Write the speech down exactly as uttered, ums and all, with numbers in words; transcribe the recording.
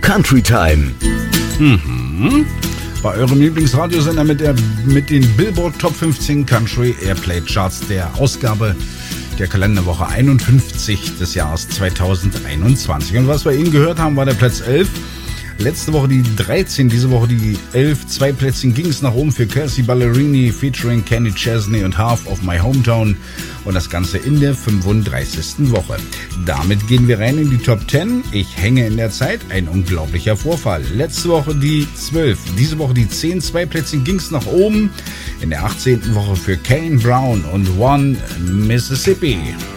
Country Time. Mhm. Bei eurem Lieblingsradiosender mit, der, mit den Billboard Top fünfzehn Country Airplay Charts der Ausgabe der Kalenderwoche einundfünfzig des Jahres zweitausendeinundzwanzig. Und was wir eben gehört haben, war der Platz elf. Letzte Woche die dreizehn, diese Woche die elf. Zwei Plätzchen ging es nach oben für Kelsea Ballerini featuring Kenny Chesney und Half of My Hometown. Und das Ganze in der fünfunddreißigsten Woche. Damit gehen wir rein in die Top zehn. Ich hänge in der Zeit. Ein unglaublicher Vorfall. Letzte Woche die zwölf, diese Woche die zehn. Zwei Plätzchen ging es nach oben. In der achtzehnten Woche für Kane Brown und One Mississippi.